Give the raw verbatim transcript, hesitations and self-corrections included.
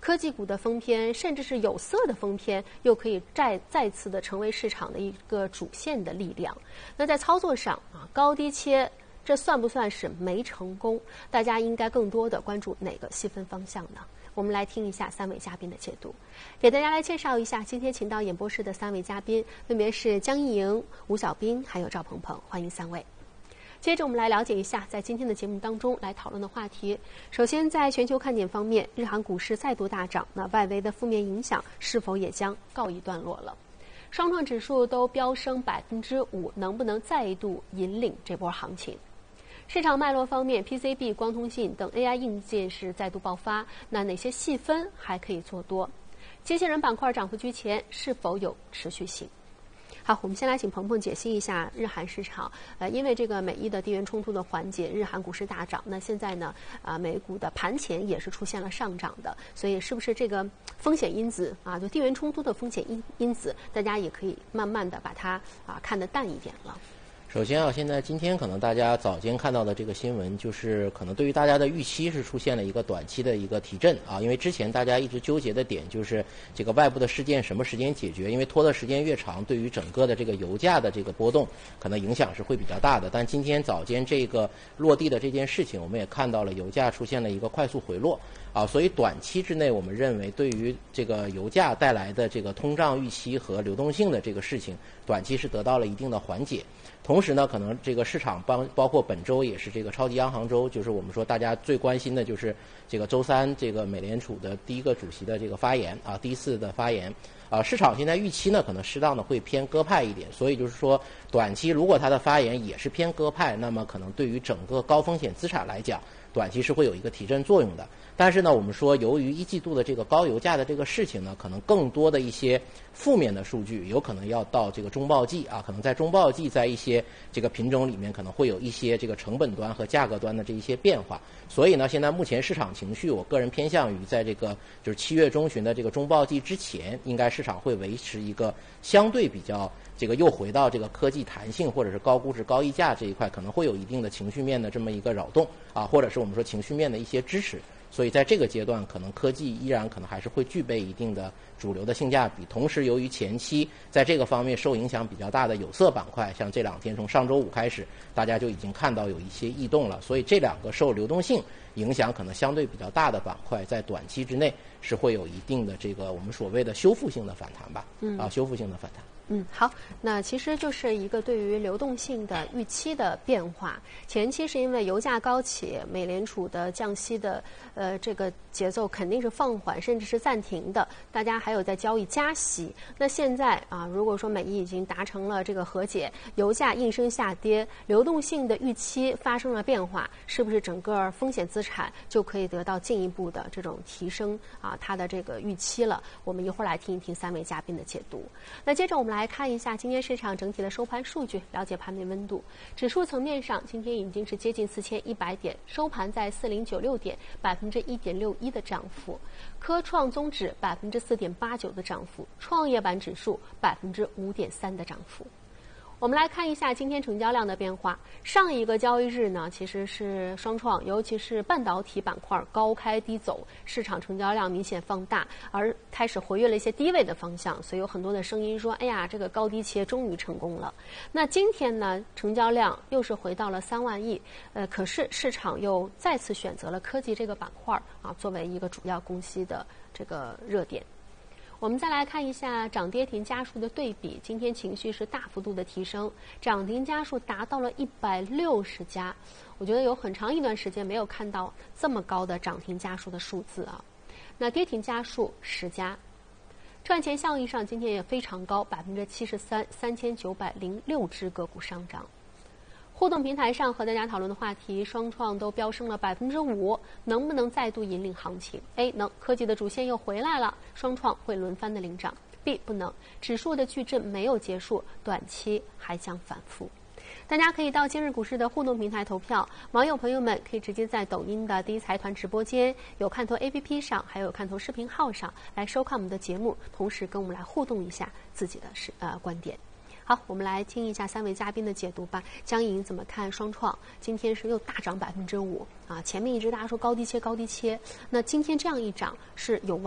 科技股的疯偏，甚至是有色的疯偏，又可以再再次的成为市场的一个主线的力量。那在操作上啊，高低切，这算不算是没成功？大家应该更多的关注哪个细分方向呢？我们来听一下三位嘉宾的解读，给大家来介绍一下今天请到演播室的三位嘉宾，分别是江一莹、吴小兵还有赵鹏鹏，欢迎三位。接着我们来了解一下在今天的节目当中来讨论的话题。首先在全球看点方面，日韩股市再度大涨，那外围的负面影响是否也将告一段落了？双创指数都飙升百分之五，能不能再度引领这波行情？市场脉络方面 ，P C B、光通信等 A I 硬件是再度爆发，那哪些细分还可以做多？机器人板块涨幅居前，是否有持续性？好，我们先来请鹏鹏解析一下日韩市场。呃，因为这个美伊的地缘冲突的缓解，日韩股市大涨。那现在呢，啊、呃，美股的盘前也是出现了上涨的，所以是不是这个风险因子啊，就地缘冲突的风险因因子，大家也可以慢慢的把它啊看得淡一点了。 首先啊，现在今天可能大家早间看到的这个新闻，就是可能对于大家的预期是出现了一个短期的一个提振啊，因为之前大家一直纠结的点就是这个外部的事件什么时间解决，因为拖的时间越长，对于整个的这个油价的这个波动可能影响是会比较大的。但今天早间这个落地的这件事情，我们也看到了油价出现了一个快速回落啊，所以短期之内我们认为对于这个油价带来的这个通胀预期和流动性的这个事情，短期是得到了一定的缓解。同时呢，可能这个市场包包括本周也是这个超级央行周，就是我们说大家最关心的就是这个周三这个美联储的第一个主席的这个发言啊，第一次的发言啊，市场现在预期呢可能适当的会偏鸽派一点，所以就是说短期如果他的发言也是偏鸽派，那么可能对于整个高风险资产来讲，短期是会有一个提振作用的。但是呢，我们说由于一季度的这个高油价的这个事情呢，可能更多的一些负面的数据有可能要到这个中报季啊，可能在中报季在一些这个品种里面可能会有一些这个成本端和价格端的这一些变化。所以呢，现在目前市场情绪，我个人偏向于在这个就是七月中旬的这个中报季之前，应该市场会维持一个相对比较这个又回到这个科技弹性或者是高估值高溢价这一块，可能会有一定的情绪面的这么一个扰动啊，或者是我们说情绪面的一些支持。所以在这个阶段，可能科技依然可能还是会具备一定的主流的性价比。同时，由于前期在这个方面受影响比较大的有色板块，像这两天从上周五开始，大家就已经看到有一些异动了。所以这两个受流动性影响可能相对比较大的板块，在短期之内是会有一定的这个我们所谓的修复性的反弹吧。嗯，啊，修复性的反弹。 嗯，好，那其实就是一个对于流动性的预期的变化。前期是因为油价高企，美联储的降息的呃这个节奏肯定是放缓，甚至是暂停的，大家还有在交易加息。那现在啊，如果说美伊已经达成了这个和解，油价应声下跌，流动性的预期发生了变化，是不是整个风险资产就可以得到进一步的这种提升啊？它的这个预期了？我们一会儿来听一听三位嘉宾的解读。那接着我们来。来看一下今天市场整体的收盘数据，了解盘面温度。指数层面上，今天已经是接近四千一百点，收盘在四零九六点，百分之一点六一的涨幅。科创综指百分之四点八九的涨幅，创业板指数百分之五点三的涨幅。我们来看一下今天成交量的变化。上一个交易日呢，其实是双创，尤其是半导体板块高开低走，市场成交量明显放大，而开始活跃了一些低位的方向，所以有很多的声音说，哎呀，这个高低切终于成功了。那今天呢，成交量又是回到了三万亿，呃，可是市场又再次选择了科技这个板块啊，作为一个主要供需的这个热点。我们再来看一下涨跌停家数的对比，今天情绪是大幅度的提升，涨停家数达到了一百六十家，我觉得有很长一段时间没有看到这么高的涨停家数的数字啊。那跌停家数十家，赚钱效益上今天也非常高，百分之七十三，三千九百零六只个股上涨。互动平台上和大家讨论的话题，双创都飙升了百分之五，能不能再度引领行情 ？A 能，科技的主线又回来了，双创会轮番的领涨。B 不能，指数的矩阵没有结束，短期还将反复。大家可以到今日股市的互动平台投票，网友朋友们可以直接在抖音的第一财团直播间、有看头 A P P 上，还有看头视频号上来收看我们的节目，同时跟我们来互动一下自己的是呃观点。好，我们来听一下三位嘉宾的解读吧。江莹怎么看双创？今天是又大涨百分之五啊！前面一直大家说高低切高低切，那今天这样一涨是有望